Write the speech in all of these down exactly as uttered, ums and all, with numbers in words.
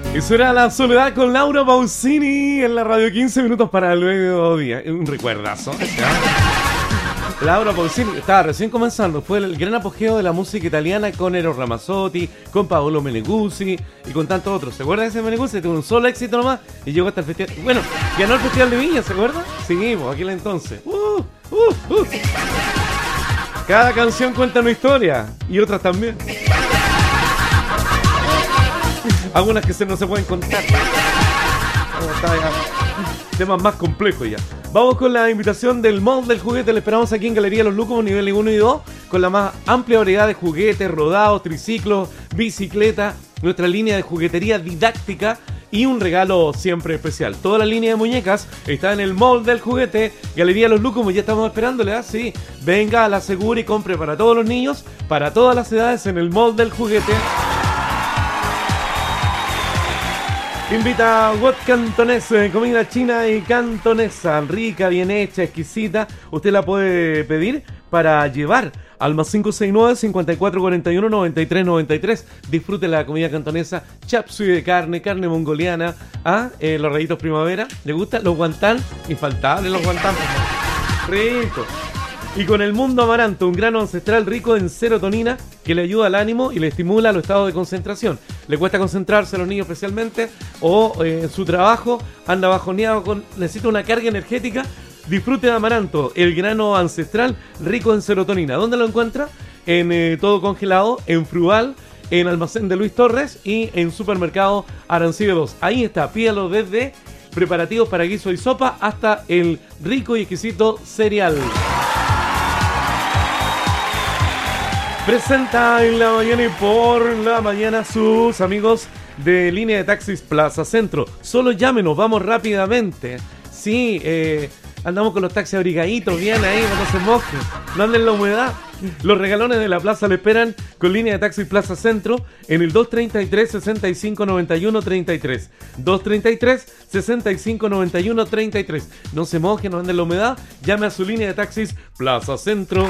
Eso era La Soledad con Laura Pausini en la radio. Quince minutos para el mediodía. Un recuerdazo. Laura Pausini estaba recién comenzando. Fue el gran apogeo de la música italiana con Eros Ramazzotti, con Paolo Meneguzzi y con tantos otros. ¿Se acuerda de ese Meneguzzi? Tuvo un solo éxito nomás y llegó hasta el festival. Bueno, ganó el Festival de Viña, ¿se acuerda? Seguimos, aquel entonces. Uh, uh, uh. Cada canción cuenta una historia y otras también. Algunas que se no se pueden contar. Temas más complejos ya. Vamos con la invitación del Mall del Juguete. Le esperamos aquí en Galería Los Lucos, nivel uno y dos, con la más amplia variedad de juguetes, rodados, triciclos, bicicletas, nuestra línea de juguetería didáctica y un regalo siempre especial. Toda la línea de muñecas está en el Mall del Juguete, Galería Los Lucos. Ya estamos esperándole, ¿ah? Sí. Venga a la Segura y compre para todos los niños, para todas las edades en el Mall del Juguete. Invita a Wat Cantonese, comida china y cantonesa, rica, bien hecha, exquisita. Usted la puede pedir para llevar al más cinco seis nueve, cinco cuatro cuatro uno, nueve tres nueve tres. Disfrute la comida cantonesa, chap suey de carne, carne mongoliana, ¿ah? eh, los rayitos primavera. ¿Le gustan los guantán? Infaltables los guantán. Rico. Y con el Mundo Amaranto, un grano ancestral rico en serotonina que le ayuda al ánimo y le estimula los estados de concentración. Le cuesta concentrarse a los niños especialmente, o eh, en su trabajo anda bajoneado, con, necesita una carga energética. Disfrute de Amaranto, el grano ancestral rico en serotonina. ¿Dónde lo encuentra? En eh, Todo Congelado, en Frugal, en Almacén de Luis Torres y en Supermercado Arancibia dos. Ahí está, pídalo desde preparativos para guiso y sopa hasta el rico y exquisito cereal. Presenta en la mañana y por la mañana sus amigos de Línea de Taxis Plaza Centro. Solo llámenos, vamos rápidamente. Sí, eh, andamos con los taxis abrigaditos, bien ahí, no se mojen, no anden en la humedad. Los regalones de la plaza le esperan con Línea de Taxis Plaza Centro en el dos treinta y tres, sesenta y cinco noventa y uno treinta y tres. dos treinta y tres, sesenta y cinco noventa y uno treinta y tres. No se mojen, no anden en la humedad. Llame a su Línea de Taxis Plaza Centro.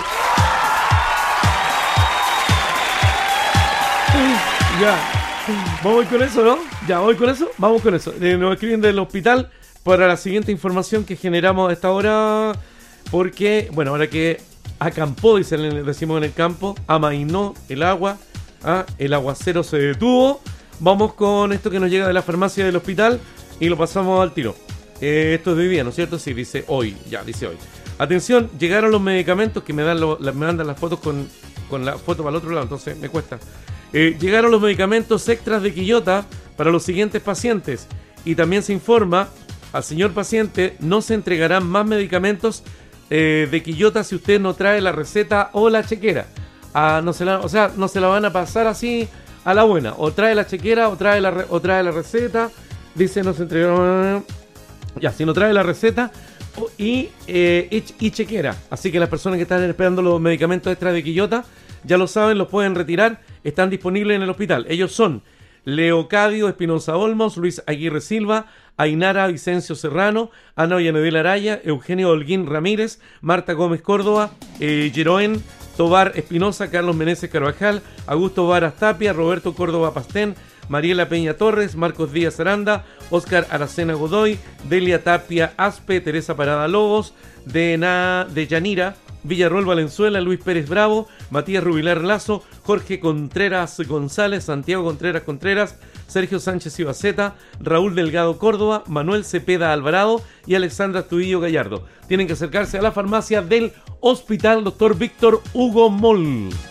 Ya, vamos con eso, ¿no? Ya, voy con eso, vamos con eso. Eh, nos escriben del hospital para la siguiente información que generamos a esta hora, porque, bueno, ahora que acampó, dice, decimos en el campo, amainó el agua, ¿ah? El aguacero se detuvo. Vamos con esto que nos llega de la farmacia del hospital y lo pasamos al tiro. Eh, esto es de hoy día, ¿no es cierto? Sí, dice hoy, ya, dice hoy. Atención, llegaron los medicamentos que me dan lo, me mandan las fotos con, con la foto para el otro lado, entonces me cuesta. Eh, llegaron los medicamentos extras de Quillota para los siguientes pacientes y también se informa al señor paciente no se entregarán más medicamentos eh, de Quillota si usted no trae la receta o la chequera. Ah, no se la, o sea, no se la van a pasar así a la buena. O trae la chequera o trae la, o trae la receta. Dice no se entregaron. Ya, si no trae la receta y, eh, y, y chequera. Así que las personas que están esperando los medicamentos extras de Quillota ya lo saben, los pueden retirar. Están disponibles en el hospital. Ellos son Leocadio Espinosa Olmos, Luis Aguirre Silva, Ainara Vicencio Serrano, Ana Ollanedel Araya, Eugenio Holguín Ramírez, Marta Gómez Córdoba, eh, Jeroen Tobar Espinosa, Carlos Meneses Carvajal, Augusto Varas Tapia, Roberto Córdoba Pastén, Mariela Peña Torres, Marcos Díaz Aranda, Óscar Aracena Godoy, Delia Tapia Aspe, Teresa Parada Lobos, de, Na, de Yanira, Villarroel Valenzuela, Luis Pérez Bravo, Matías Rubilar Lazo, Jorge Contreras González, Santiago Contreras Contreras, Sergio Sánchez Ibaceta, Raúl Delgado Córdoba, Manuel Cepeda Alvarado y Alexandra Tudillo Gallardo. Tienen que acercarse a la farmacia del Hospital Doctor Víctor Hugo Moll.